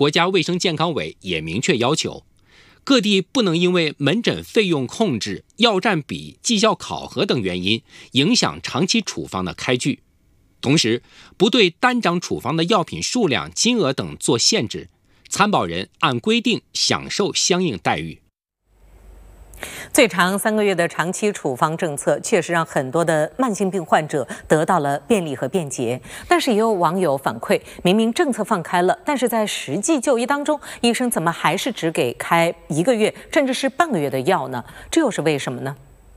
国家卫生健康委也明确要求，各地不能因为门诊费用控制、药占比、绩效考核等原因影响长期处方的开具，同时不对单张处方的药品数量、金额等做限制，参保人按规定享受相应待遇。 最长3个月的长期处方政策确实让很多的慢性病患者得到了便利和便捷，但是也有网友反馈，明明政策放开了，但是在实际就医当中，医生怎么还是只给开1个月甚至是半个月的药呢？这又是为什么呢？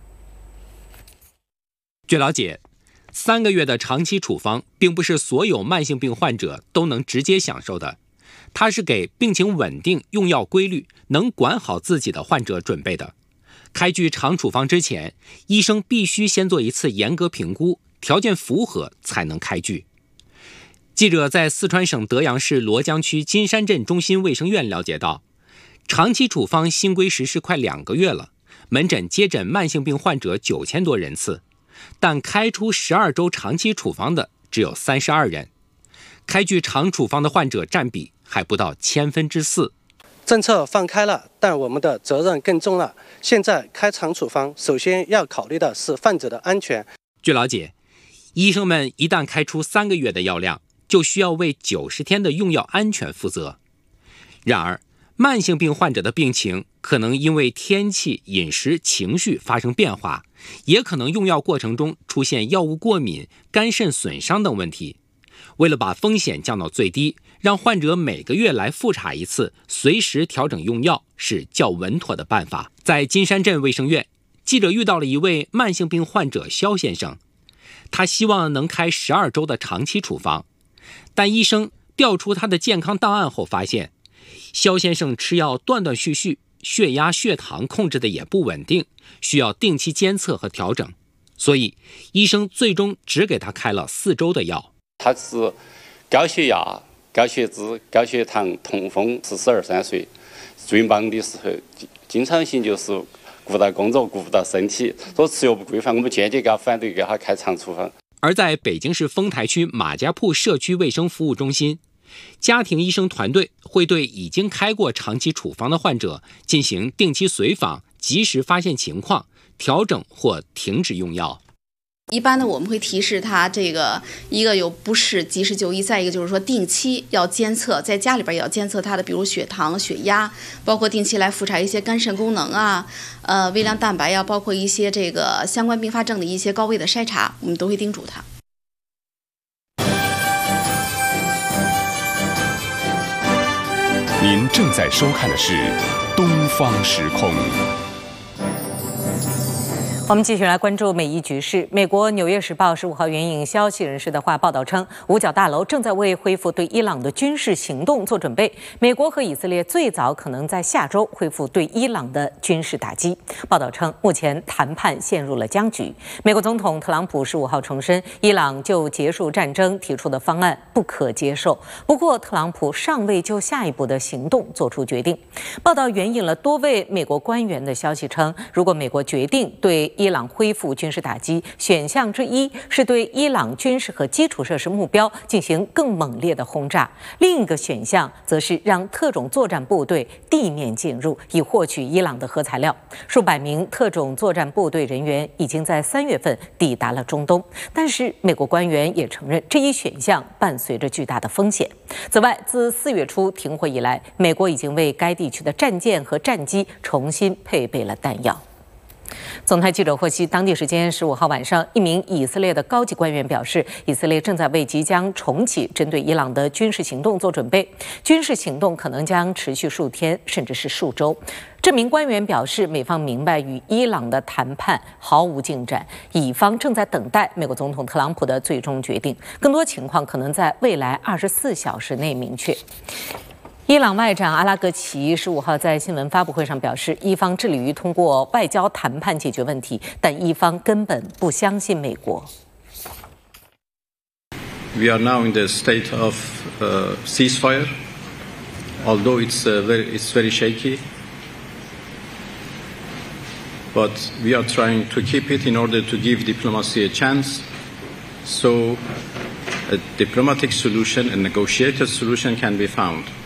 据了解，3个月的长期处方并不是所有慢性病患者都能直接享受的，它是给病情稳定、用药规律、能管好自己的患者准备的。开具长处方之前，医生必须先做一次严格评估，条件符合才能开具。记者在四川省德阳市罗江区金山镇中心卫生院了解到，长期处方新规实施快2个月了，门诊接诊慢性病患者9000多人次，但开出12周长期处方的只有32人，开具长处方的患者占比还不到4%。 政策放开了，但我们的责任更重了。现在开长处方，首先要考虑的是患者的安全。 据了解，医生们一旦开出3个月的药量，就需要为90天的用药安全负责。然而，慢性病患者的病情可能因为天气、饮食、情绪发生变化，也可能用药过程中出现药物过敏、肝肾损伤等问题。为了把风险降到最低，让患者每个月来复查一次，随时调整用药是较稳妥的办法。在金山镇卫生院，记者遇到了一位慢性病患者肖先生，他希望能开12周的长期处方，但医生调出他的健康档案后发现，肖先生吃药断断续续，血压、血糖控制的也不稳定，需要定期监测和调整，所以医生最终只给他开了4周的药。 他是高血压、高血脂、高血糖、痛风，42、3岁，最忙的时候经常性就是顾到工作顾不到身体，所以吃药不规范，我们坚决给他反对，给他开长处方。 而在北京市丰台区马家铺社区卫生服务中心，家庭医生团队会对已经开过长期处方的患者进行定期随访，及时发现情况，调整或停止用药。 一般呢，我们会提示他这个一个有不适及时就医，再一个就是说定期要监测，在家里边也要监测他的，比如血糖、血压，包括定期来复查一些肝肾功能啊，微量蛋白呀，包括一些这个相关并发症的一些高危的筛查，我们都会叮嘱他。 您正在收看的是《东方时空》。 我们继续来关注美伊局势。美国《纽约时报》15号援引消息人士的话报道称，五角大楼正在为恢复对伊朗的军事行动做准备。美国和以色列最早可能在下周恢复对伊朗的军事打击。报道称，目前谈判陷入了僵局。美国总统特朗普15号重申，伊朗就结束战争提出的方案不可接受。不过，特朗普尚未就下一步的行动做出决定。报道援引了多位美国官员的消息称，如果美国决定对伊朗恢复军事打击，选项之一是对伊朗军事和基础设施目标进行更猛烈的轰炸，另一个选项则是让特种作战部队地面进入，以获取伊朗的核材料。数百名特种作战部队人员已经在3月份抵达了中东，但是美国官员也承认，这一选项伴随着巨大的风险。此外，自4月初停火以来，美国已经为该地区的战舰和战机重新配备了弹药。总台记者获悉，当地时间15号晚上，一名以色列的高级官员表示，以色列正在为即将重启针对伊朗的军事行动做准备，军事行动可能将持续数天甚至是数周。这名官员表示，美方明白与伊朗的谈判毫无进展，以方正在等待美国总统特朗普的最终决定，更多情况可能在未来24小时内明确。伊朗外长阿拉格齐15号在新闻发布会上表示，伊方致力于通过外交谈判解决问题，但伊方根本不相信美国。 We are now in the state of ceasefire, although it's very shaky, but we are trying to keep it in order to give diplomacy a chance, so a diplomatic solution, a negotiated solution can be found.